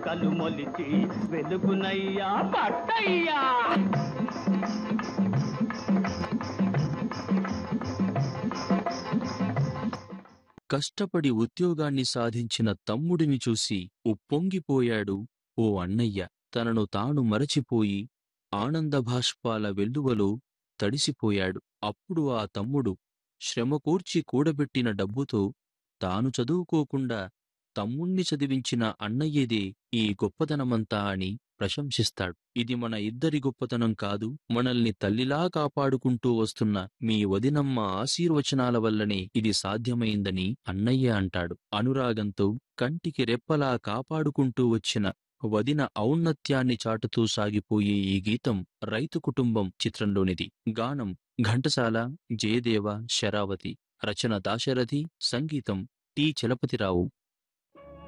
చుక్కలు మొలిచి వెలుగునయ్యా పట్టయ్యా. కష్టపడి ఉద్యోగాన్ని సాధించిన తమ్ముడిని చూసి ఉప్పొంగిపోయాడు ఓ అన్నయ్య. తనను తాను మరచిపోయి ఆనందభాష్పాల వెల్లువలో తడిసిపోయాడు. అప్పుడు ఆ తమ్ముడు శ్రమకూర్చి కూడబెట్టిన డబ్బుతో తాను చదువుకోకుండా తమ్ముణ్ణి చదివించిన అన్నయ్యదే ఈ గొప్పతనమంతా అని ప్రశంసిస్తాడు. ఇది మన ఇద్దరి గొప్పతనం కాదు, మనల్ని తల్లిలా కాపాడుకుంటూ వస్తున్న మీ వదినమ్మ ఆశీర్వచనాల వల్లనే ఇది సాధ్యమైందని అన్నయ్య అంటాడు. అనురాగంతో కంటికి రెప్పలా కాపాడుకుంటూ వచ్చిన వదిన ఔన్నత్యాన్ని చాటుతూ సాగిపోయే ఈ గీతం రైతు కుటుంబం చిత్రంలోనిది. గానం ఘంటసాల, జయదేవ, శరావతి. రచన దాశరథి. సంగీతం టి. చలపతిరావు.